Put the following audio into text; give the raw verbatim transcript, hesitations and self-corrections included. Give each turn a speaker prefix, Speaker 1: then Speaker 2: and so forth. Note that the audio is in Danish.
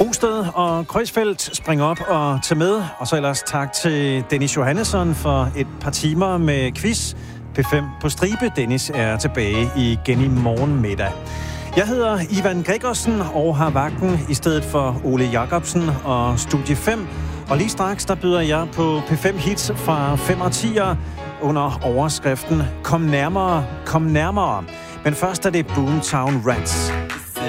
Speaker 1: Rosted og Kreuzfeldt springer op og tager med. Og så ellers tak til Dennis Johannesson for et par timer med quiz. P fem på stribe. Dennis er tilbage igen i morgen middag. Jeg hedder Ivan Gregersen og har vagten i stedet for Ole Jacobsen og Studie fem. Og lige straks, der byder jeg på P fem hits fra fem årtier under overskriften Kom nærmere, kom nærmere. Men først er det Boomtown Rats.